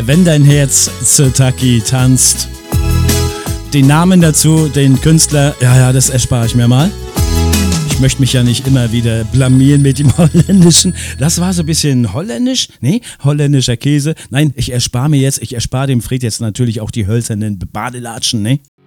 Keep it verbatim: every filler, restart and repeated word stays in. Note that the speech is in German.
Wenn dein Herz zur Taki tanzt. Den Namen dazu, den Künstler, ja, ja, das erspare ich mir mal. Ich möchte mich ja nicht immer wieder blamieren mit dem Holländischen. Das war so ein bisschen holländisch, nee, holländischer Käse. Nein, ich erspare mir jetzt, ich erspare dem Fred jetzt natürlich auch die hölzernen Badelatschen, nee.